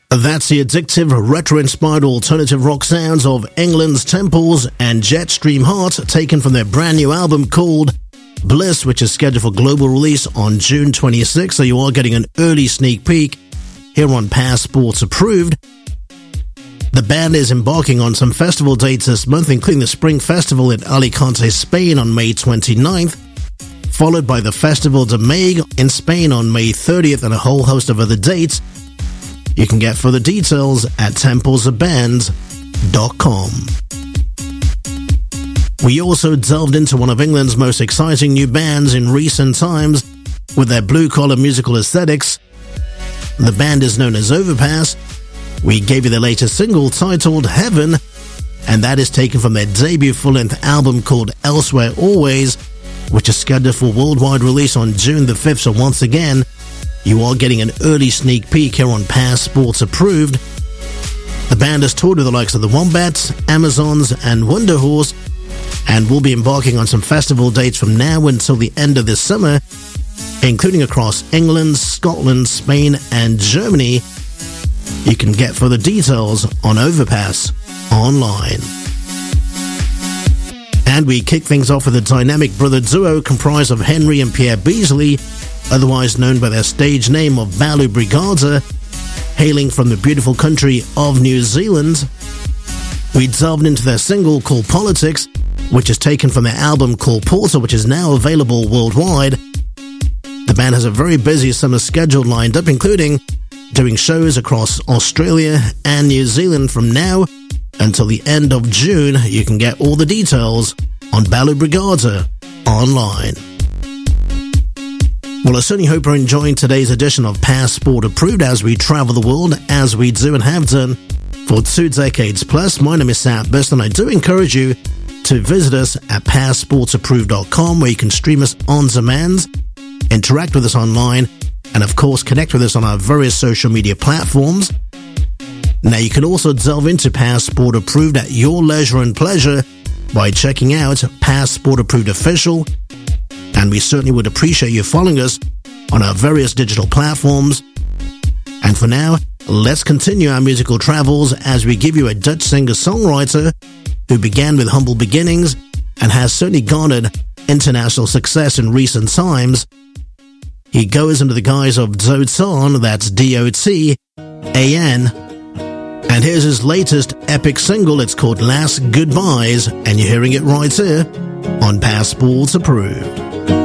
That's the addictive, retro-inspired alternative rock sounds of England's Temples and Jetstream Heart, taken from their brand new album called Bliss, which is scheduled for global release on June 26th, so you are getting an early sneak peek here on Passports Approved. The band is embarking on some festival dates this month, including the Spring Festival in Alicante, Spain on May 29th, followed by the Festival de Meg in Spain on May 30th, and a whole host of other dates. You can get further details at templesofbands.com. We also delved into one of England's most exciting new bands in recent times with their blue-collar musical aesthetics. The band is known as Overpass. We gave you their latest single titled Heaven, and that is taken from their debut full-length album called Elsewhere Always, which is scheduled for worldwide release on June the 5th. So once again, you are getting an early sneak peek here on Passports Approved. The band has toured with the likes of the Wombats, Amazons, and Wonder Horse, and will be embarking on some festival dates from now until the end of this summer, including across England, Scotland, Spain, and Germany. You can get further details on Overpass online. And we kick things off with a dynamic brother duo comprised of Henry and Pierre Beasley, otherwise known by their stage name of Balu Brigada, hailing from the beautiful country of New Zealand. We delved into their single called Politics, which is taken from their album called Porter, which is now available worldwide. The band has a very busy summer schedule lined up, including doing shows across Australia and New Zealand from now until the end of June. You can get all the details on Balu Brigada online. Well, I certainly hope you're enjoying today's edition of Passport Approved as we travel the world, as we do and have done for 2 decades plus. My name is Sat Best, and I do encourage you to visit us at passportsapproved.com, where you can stream us on demand, interact with us online, and of course connect with us on our various social media platforms. Now, you can also delve into Passport Approved at your leisure and pleasure by checking out Passport Approved Official, and we certainly would appreciate you following us on our various digital platforms. And for now, let's continue our musical travels as we give you a Dutch singer-songwriter who began with humble beginnings and has certainly garnered international success in recent times. He goes under the guise of Dotan, that's D-O-T-A-N, and here's his latest epic single. It's called Last Goodbyes, and you're hearing it right here on Passports Approved.